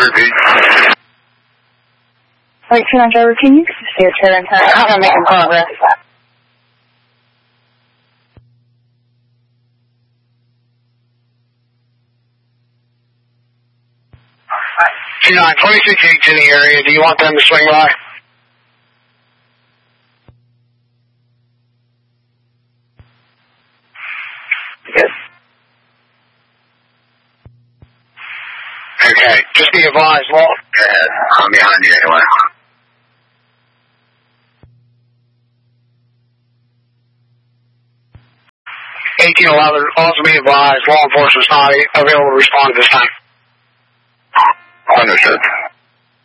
repeat. Wait, 29 driver, can you see your trailer and turn? I'm not making progress. T9, 26-8's in the area. Do you want them to swing by? Yes. Okay, just be advised, Walt. Go ahead. I'm behind you anyway. 1811, also be advised, law enforcement's not available to respond at this time. Understood.